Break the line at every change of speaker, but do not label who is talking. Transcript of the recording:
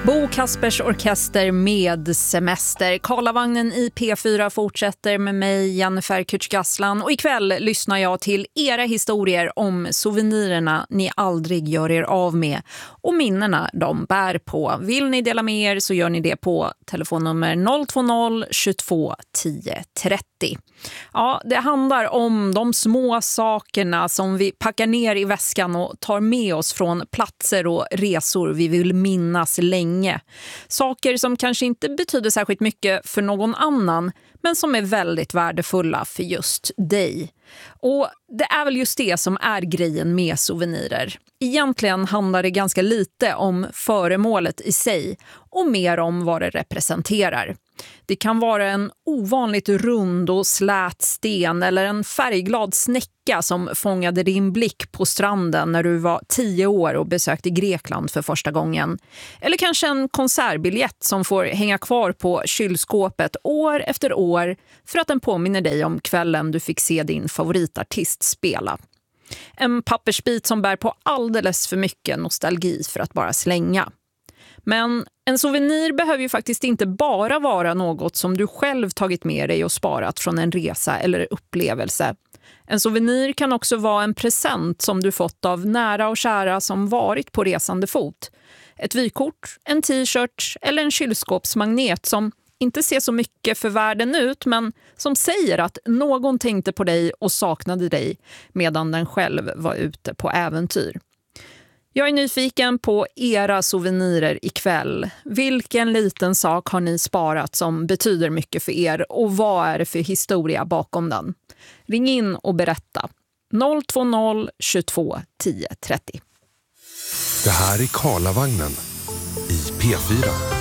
Bo Kaspers Orkester med Semester. Karlavagnen i P4 fortsätter med mig, Jennifer Kutschgasslan. Och ikväll lyssnar jag till era historier om souvenirerna ni aldrig gör er av med och minnena de bär på. Vill ni dela med er så gör ni det på telefonnummer 020 22 10 30. Ja, det handlar om de små sakerna som vi packar ner i väskan och tar med oss från platser och resor vi vill minnas länge. Saker som kanske inte betyder särskilt mycket för någon annan, men som är väldigt värdefulla för just dig. Och det är väl just det som är grejen med souvenirer. Egentligen handlar det ganska lite om föremålet i sig och mer om vad det representerar. Det kan vara en ovanligt rund och slät sten eller en färgglad snäcka som fångade din blick på stranden när du var 10 år och besökte Grekland för första gången. Eller kanske en konsertbiljett som får hänga kvar på kylskåpet år efter år för att den påminner dig om kvällen du fick se din favoritartist spela. En pappersbit som bär på alldeles för mycket nostalgi för att bara slänga. Men en souvenir behöver ju faktiskt inte bara vara något som du själv tagit med dig och sparat från en resa eller upplevelse. En souvenir kan också vara en present som du fått av nära och kära som varit på resande fot. Ett vykort, en t-shirt eller en kylskåpsmagnet som inte ser så mycket för världen ut men som säger att någon tänkte på dig och saknade dig medan den själv var ute på äventyr. Jag är nyfiken på era souvenirer ikväll. Vilken liten sak har ni sparat som betyder mycket för er och vad är det för historia bakom den? Ring in och berätta. 020 22 10 30.
Det här är Karlavagnen i P4.